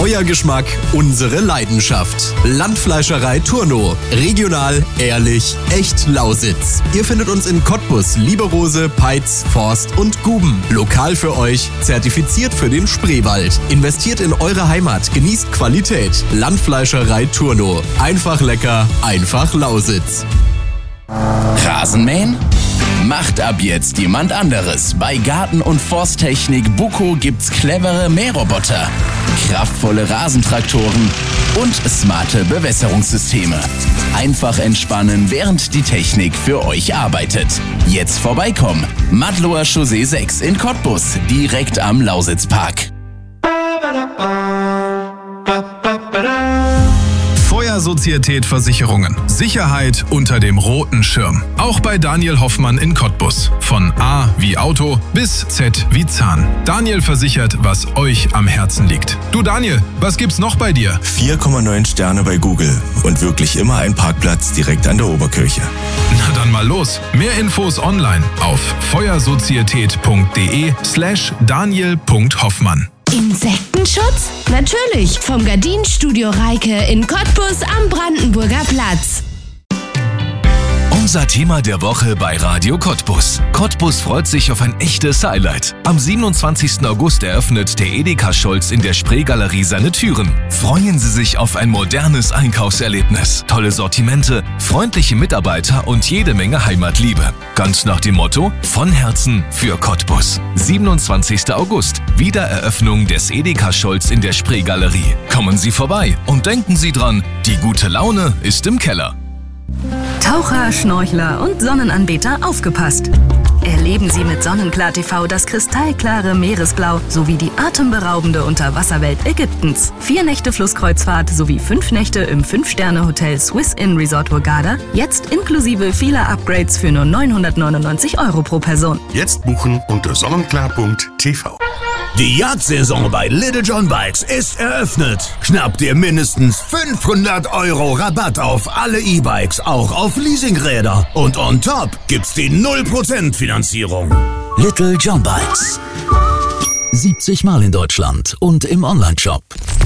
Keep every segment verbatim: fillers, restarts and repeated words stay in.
Euer Geschmack, unsere Leidenschaft. Landfleischerei Turno. Regional, ehrlich, echt Lausitz. Ihr findet uns in Cottbus, Lieberose, Peitz, Forst und Guben. Lokal für euch, zertifiziert für den Spreewald. Investiert in eure Heimat, genießt Qualität. Landfleischerei Turno. Einfach lecker, einfach Lausitz. Rasenmähen? Macht ab jetzt jemand anderes. Bei Garten- und Forsttechnik Buco gibt's clevere Mähroboter, kraftvolle Rasentraktoren und smarte Bewässerungssysteme. Einfach entspannen, während die Technik für euch arbeitet. Jetzt vorbeikommen. Madloher Chaussee sechs in Cottbus, direkt am Lausitzpark. Feuersozietät Versicherungen. Sicherheit unter dem roten Schirm. Auch bei Daniel Hoffmann in Cottbus. Von A wie Auto bis Z wie Zahn. Daniel versichert, was euch am Herzen liegt. Du Daniel, was gibt's noch bei dir? vier Komma neun Sterne bei Google und wirklich immer ein Parkplatz direkt an der Oberkirche. Na dann mal los. Mehr Infos online auf feuersozietät.de slash daniel.hoffmann. Insektenschutz? Natürlich, vom Gardinenstudio Reike in Cottbus am Brandenburger Platz. Unser Thema der Woche bei Radio Cottbus. Cottbus freut sich auf ein echtes Highlight. Am siebenundzwanzigsten August eröffnet der Edeka Scholz in der Spreegalerie seine Türen. Freuen Sie sich auf ein modernes Einkaufserlebnis, tolle Sortimente, freundliche Mitarbeiter und jede Menge Heimatliebe. Ganz nach dem Motto: von Herzen für Cottbus. siebenundzwanzigsten August, Wiedereröffnung des Edeka Scholz in der Spreegalerie. Kommen Sie vorbei und denken Sie dran, die gute Laune ist im Keller. Taucher, Schnorchler und Sonnenanbeter, aufgepasst! Erleben Sie mit Sonnenklar T V das kristallklare Meeresblau sowie die atemberaubende Unterwasserwelt Ägyptens. Vier Nächte Flusskreuzfahrt sowie fünf Nächte im fünf-Sterne-Hotel Swiss Inn Resort Hurghada, jetzt inklusive vieler Upgrades für nur neunhundertneunundneunzig Euro pro Person. Jetzt buchen unter sonnenklar punkt t v. Die Jagdsaison bei Little John Bikes ist eröffnet. Schnapp dir mindestens fünfhundert Euro Rabatt auf alle E-Bikes, auch auf Leasingräder. Und on top gibt's die null Prozent Finanzierung. Little John Bikes. siebzig Mal in Deutschland und im Onlineshop.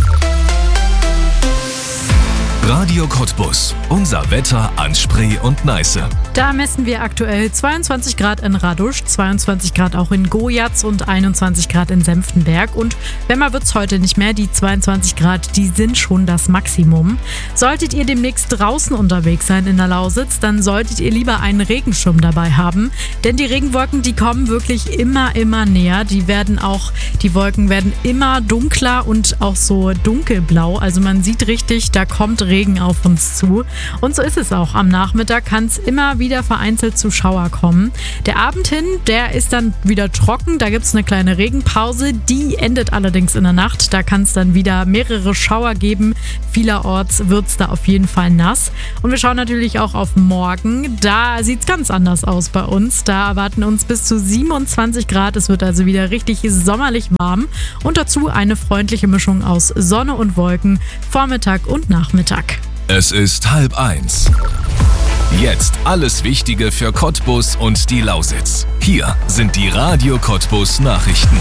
Radio Cottbus. Unser Wetter an Spree und Neiße. Da messen wir aktuell zweiundzwanzig Grad in Radusch, zweiundzwanzig Grad auch in Gojatz und einundzwanzig Grad in Senftenberg. Und wärmer wird's heute nicht mehr. Die zweiundzwanzig Grad, die sind schon das Maximum. Solltet ihr demnächst draußen unterwegs sein in der Lausitz, dann solltet ihr lieber einen Regenschirm dabei haben. Denn die Regenwolken, die kommen wirklich immer, immer näher. Die werden auch, die Wolken werden immer dunkler und auch so dunkelblau. Also man sieht richtig, da kommt Regen auf uns zu. Und so ist es auch. Am Nachmittag kann es immer wieder vereinzelt zu Schauer kommen. Der Abend hin, der ist dann wieder trocken. Da gibt es eine kleine Regenpause. Die endet allerdings in der Nacht. Da kann es dann wieder mehrere Schauer geben. Vielerorts wird es da auf jeden Fall nass. Und wir schauen natürlich auch auf morgen. Da sieht es ganz anders aus bei uns. Da erwarten uns bis zu siebenundzwanzig Grad. Es wird also wieder richtig sommerlich warm. Und dazu eine freundliche Mischung aus Sonne und Wolken, Vormittag und Nachmittag. Es ist halb eins. Jetzt alles Wichtige für Cottbus und die Lausitz. Hier sind die Radio Cottbus Nachrichten.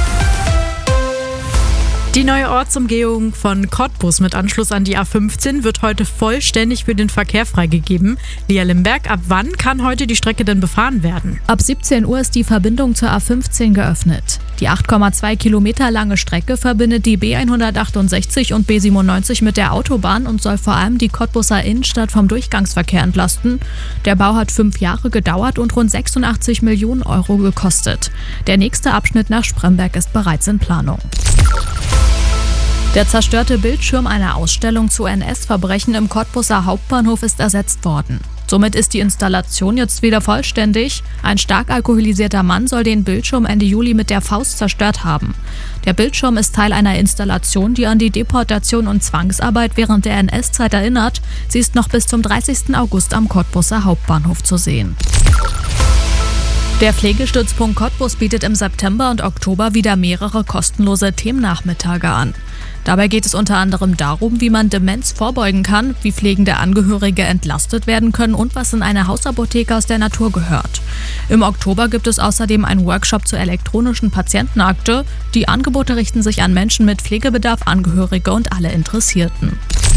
Die neue Ortsumgehung von Cottbus mit Anschluss an die A fünfzehn wird heute vollständig für den Verkehr freigegeben. Lia Limberg, ab wann kann heute die Strecke denn befahren werden? Ab siebzehn Uhr ist die Verbindung zur A fünfzehn geöffnet. Die acht Komma zwei Kilometer lange Strecke verbindet die B hundertachtundsechzig und B siebenundneunzig mit der Autobahn und soll vor allem die Cottbuser Innenstadt vom Durchgangsverkehr entlasten. Der Bau hat fünf Jahre gedauert und rund sechsundachtzig Millionen Euro gekostet. Der nächste Abschnitt nach Spremberg ist bereits in Planung. Der zerstörte Bildschirm einer Ausstellung zu N S-Verbrechen im Cottbuser Hauptbahnhof ist ersetzt worden. Somit ist die Installation jetzt wieder vollständig. Ein stark alkoholisierter Mann soll den Bildschirm Ende Juli mit der Faust zerstört haben. Der Bildschirm ist Teil einer Installation, die an die Deportation und Zwangsarbeit während der N S-Zeit erinnert. Sie ist noch bis zum dreißigsten August am Cottbuser Hauptbahnhof zu sehen. Der Pflegestützpunkt Cottbus bietet im September und Oktober wieder mehrere kostenlose Themennachmittage an. Dabei geht es unter anderem darum, wie man Demenz vorbeugen kann, wie pflegende Angehörige entlastet werden können und was in eine Hausapotheke aus der Natur gehört. Im Oktober gibt es außerdem einen Workshop zur elektronischen Patientenakte. Die Angebote richten sich an Menschen mit Pflegebedarf, Angehörige und alle Interessierten.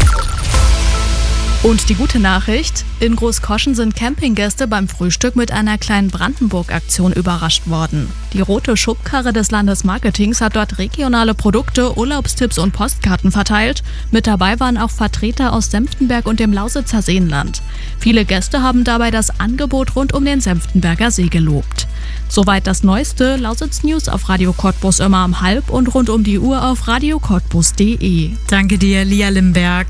Und die gute Nachricht: In Großkoschen sind Campinggäste beim Frühstück mit einer kleinen Brandenburg-Aktion überrascht worden. Die rote Schubkarre des Landesmarketings hat dort regionale Produkte, Urlaubstipps und Postkarten verteilt. Mit dabei waren auch Vertreter aus Senftenberg und dem Lausitzer Seenland. Viele Gäste haben dabei das Angebot rund um den Senftenberger See gelobt. Soweit das neueste Lausitz-News auf Radio Cottbus immer um halb und rund um die Uhr auf radio cottbus punkt de. Danke dir, Lia Limberg.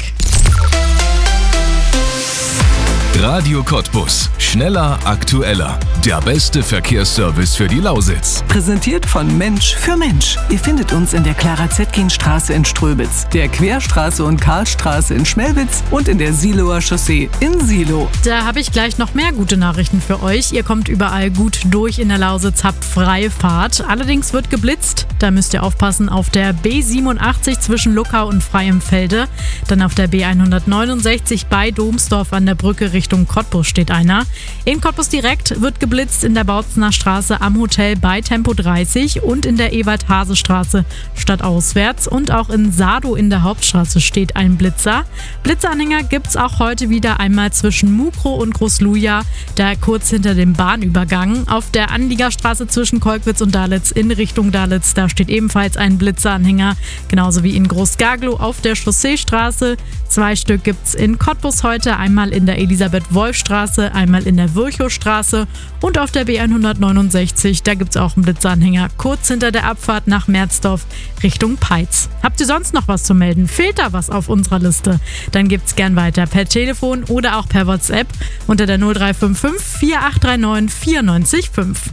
Radio Cottbus. Schneller, aktueller. Der beste Verkehrsservice für die Lausitz. Präsentiert von Mensch für Mensch. Ihr findet uns in der Clara-Zetkin-Straße in Ströbitz, der Querstraße und Karlstraße in Schmelwitz und in der Siloer Chaussee in Silo. Da habe ich gleich noch mehr gute Nachrichten für euch. Ihr kommt überall gut durch in der Lausitz, habt freie Fahrt. Allerdings wird geblitzt. Da müsst ihr aufpassen auf der B siebenundachtzig zwischen Luckau und Freienfelde. Dann auf der B hundertneunundsechzig bei Domsdorf an der Brücke Richtung Cottbus steht einer. In Cottbus direkt wird geblitzt in der Bautzener Straße am Hotel bei Tempo dreißig und in der Ewald-Hase-Straße stadtauswärts. Und auch in Sado in der Hauptstraße steht ein Blitzer. Blitzanhänger gibt es auch heute wieder einmal zwischen Mukro und Großluja, da kurz hinter dem Bahnübergang. Auf der Anliegerstraße zwischen Kolkwitz und Dalitz in Richtung Dalitz, da steht ebenfalls ein Blitzeranhänger. Genauso wie in Großgaglow auf der Chausseestraße. Zwei Stück gibt es in Cottbus heute, einmal in der Elisabeth-Wolf-Straße, einmal in der Virchow-Straße und auf der B hundertneunundsechzig, da gibt es auch einen Blitzeranhänger kurz hinter der Abfahrt nach Merzdorf Richtung Peitz. Habt ihr sonst noch was zu melden? Fehlt da was auf unserer Liste? Dann gibt's gern weiter per Telefon oder auch per WhatsApp unter der null drei fünf fünf vier acht drei neun vier neun fünf.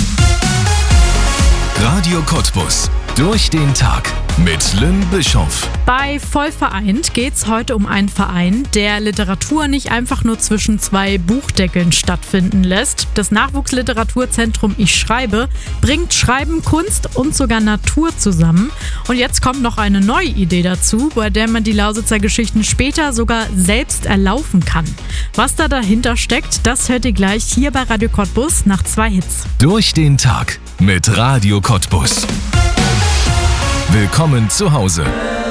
Radio Cottbus. Durch den Tag mit Lynn Bischoff. Bei Voll vereint geht es heute um einen Verein, der Literatur nicht einfach nur zwischen zwei Buchdeckeln stattfinden lässt. Das Nachwuchsliteraturzentrum Ich Schreibe bringt Schreiben, Kunst und sogar Natur zusammen. Und jetzt kommt noch eine neue Idee dazu, bei der man die Lausitzer Geschichten später sogar selbst erlaufen kann. Was da dahinter steckt, das hört ihr gleich hier bei Radio Cottbus nach zwei Hits. Durch den Tag mit Radio Cottbus. Willkommen zu Hause.